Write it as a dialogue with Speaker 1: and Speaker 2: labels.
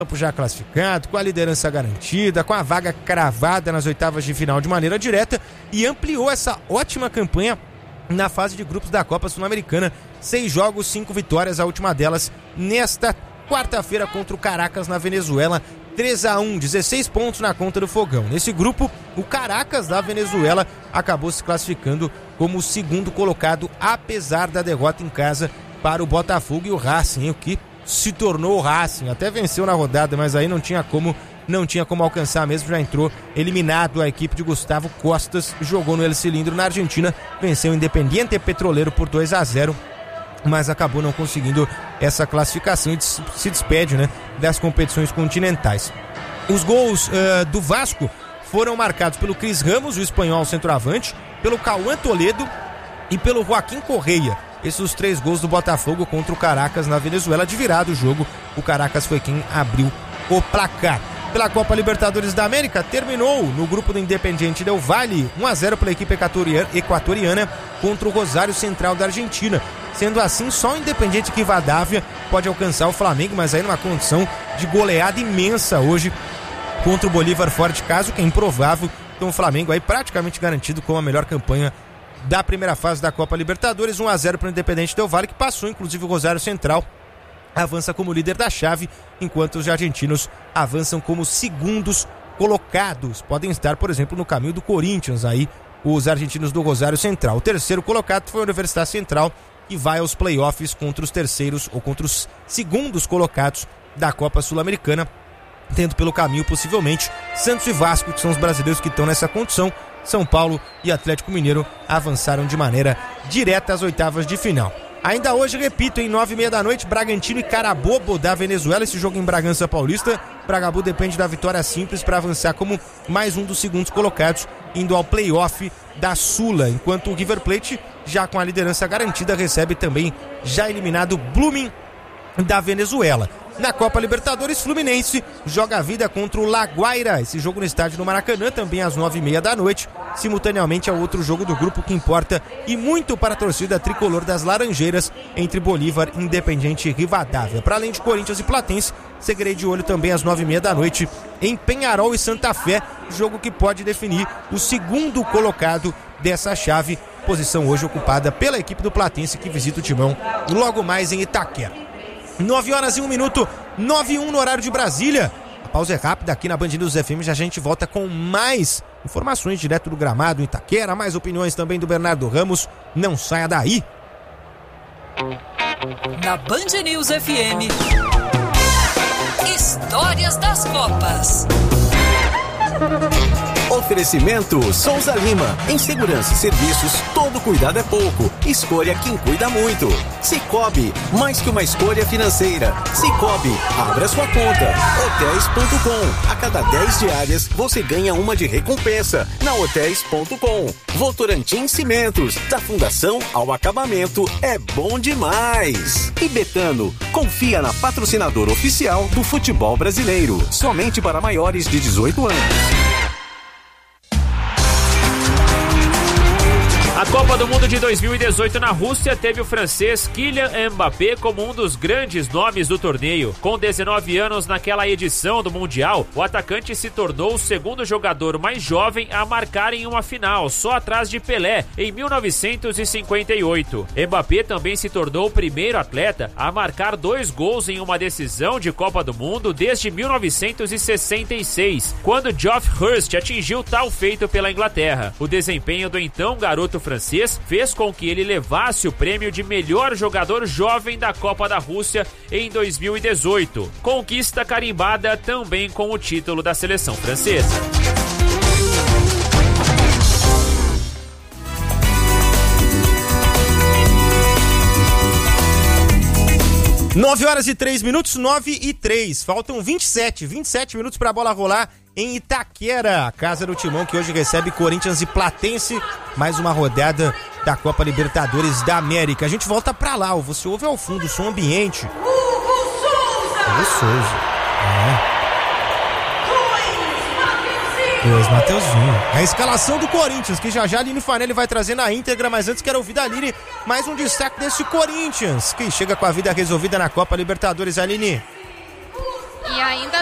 Speaker 1: já classificado, com a liderança garantida, com a vaga cravada nas oitavas de final de maneira direta e ampliou essa ótima campanha na fase de grupos da Copa Sul-Americana. 6 jogos, 5 vitórias, a última delas nesta quarta-feira contra o Caracas na Venezuela, 3-1, 16 pontos na conta do Fogão. Nesse grupo, o Caracas da Venezuela acabou se classificando como o segundo colocado, apesar da derrota em casa para o Botafogo e o Racing, o que se tornou o Racing. Até venceu na rodada, mas aí não tinha como alcançar mesmo, já entrou eliminado. A equipe de Gustavo Costas jogou no El Cilindro na Argentina, venceu o Independiente Petroleiro por 2-0, mas acabou não conseguindo essa classificação e se despede, né, das competições continentais. Os gols do Vasco foram marcados pelo Cris Ramos, o espanhol centroavante, pelo Cauã Toledo e pelo Joaquim Correia. Esses os 3 gols do Botafogo contra o Caracas na Venezuela. De virada o jogo, o Caracas foi quem abriu o placar. Pela Copa Libertadores da América, terminou no grupo do Independiente Del Valle, 1-0 pela equipe equatoriana contra o Rosário Central da Argentina. Sendo assim, só o Independiente Rivadavia pode alcançar o Flamengo, mas aí numa condição de goleada imensa hoje contra o Bolívar fora de casa, o que é improvável. Então o Flamengo aí praticamente garantido com a melhor campanha da primeira fase da Copa Libertadores. 1-0 para o Independiente Del Valle, que passou inclusive o Rosário Central, avança como líder da chave, enquanto os argentinos avançam como segundos colocados. Podem estar, por exemplo, no caminho do Corinthians aí, os argentinos do Rosário Central. O terceiro colocado foi a Universidade Central, que vai aos playoffs contra os terceiros ou contra os segundos colocados da Copa Sul-Americana, tendo pelo caminho possivelmente Santos e Vasco, que são os brasileiros que estão nessa condição. São Paulo e Atlético Mineiro avançaram de maneira direta às oitavas de final. Ainda hoje, repito, em 9h30 da noite, Bragantino e Carabobo da Venezuela, esse jogo em Bragança Paulista. Bragabu depende da vitória simples para avançar como mais um dos segundos colocados, indo ao play-off da Sula, enquanto o River Plate, já com a liderança garantida, recebe também já eliminado Blooming da Venezuela. Na Copa Libertadores, Fluminense joga a vida contra o La Guaira, esse jogo no estádio do Maracanã, também às 9h30 da noite. Simultaneamente ao outro jogo do grupo que importa e muito para a torcida tricolor das Laranjeiras, entre Bolívar e Independiente Rivadavia. Para além de Corinthians e Platense, seguirei de olho também às 9h30 da noite em Peñarol e Santa Fé, jogo que pode definir o segundo colocado dessa chave, posição hoje ocupada pela equipe do Platense, que visita o Timão logo mais em Itaquera. 9h01, 9h01 no horário de Brasília. A pausa é rápida aqui na Band News FM, já a gente volta com mais informações direto do gramado em Itaquera, mais opiniões também do Bernardo Ramos. Não saia daí.
Speaker 2: Na Band News FM, Histórias das Copas.
Speaker 3: Oferecimento Souza Lima. Em segurança e serviços, todo cuidado é pouco. Escolha quem cuida muito. Cicobi, mais que uma escolha financeira. Cicobi, abra sua conta. Hotéis.com. A cada 10 diárias, você ganha uma de recompensa. Na Hotéis.com. Votorantim Cimentos. Da fundação ao acabamento, é bom demais. E Betano, confia na patrocinadora oficial do futebol brasileiro. Somente para maiores de 18 anos.
Speaker 4: A Copa do Mundo de 2018 na Rússia teve o francês Kylian Mbappé como um dos grandes nomes do torneio. Com 19 anos naquela edição do Mundial, o atacante se tornou o segundo jogador mais jovem a marcar em uma final, só atrás de Pelé, em 1958. Mbappé também se tornou o primeiro atleta a marcar 2 gols em uma decisão de Copa do Mundo desde 1966, quando Geoff Hurst atingiu tal feito pela Inglaterra. O desempenho do então garoto francês fez com que ele levasse o prêmio de melhor jogador jovem da Copa da Rússia em 2018. Conquista carimbada também com o título da seleção francesa.
Speaker 1: Nove horas e 3 minutos, 9h03. Faltam 27 minutos para a bola rolar em Itaquera, a casa do Timão, que hoje recebe Corinthians e Platense, mais uma rodada da Copa Libertadores da América. A gente volta pra lá, você ouve ao fundo o som ambiente. Hugo Souza. Luiz Mateuzinho. A escalação do Corinthians, que já a Aline Fanelli vai trazer na íntegra, mas antes quero ouvir da Aline mais um destaque desse Corinthians, que chega com a vida resolvida na Copa Libertadores. Aline.
Speaker 5: E ainda